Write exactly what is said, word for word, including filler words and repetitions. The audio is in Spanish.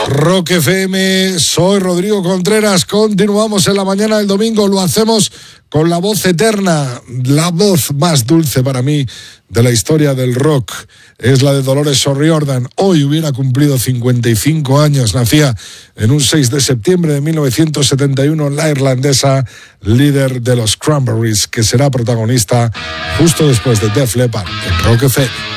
Rock F M, soy Rodrigo Contreras. Continuamos en la mañana del domingo. Lo hacemos con la voz eterna, la voz más dulce para mí de la historia del rock. Es la de Dolores O'Riordan. Hoy hubiera cumplido cincuenta y cinco años. Nacía en un seis de septiembre de mil novecientos setenta y uno la irlandesa, líder de los Cranberries, que será protagonista justo después de Def Leppard en Rock F M.